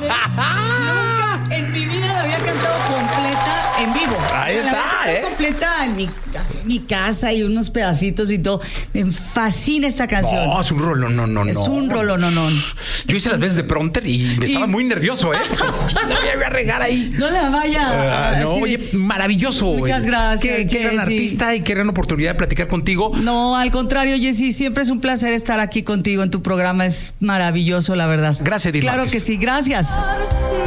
Nunca en mi vida la había cantado completa en vivo. Ahí está, la había cantado completa en mi casa y unos pedacitos y todo. Me fascina esta canción. No, es un rolón, no. Es un rolón, no. Yo hice las veces de prompter y me estaba muy nervioso, ¿eh? No me voy a regar ahí. No la vaya. No, oye, maravilloso. Muchas gracias. Qué gran artista y qué gran oportunidad de platicar contigo. No, al contrario, Jessy, siempre es un placer estar aquí contigo en tu programa. Es maravilloso, la verdad. Gracias, Edith Claro Márquez. que sí, gracias.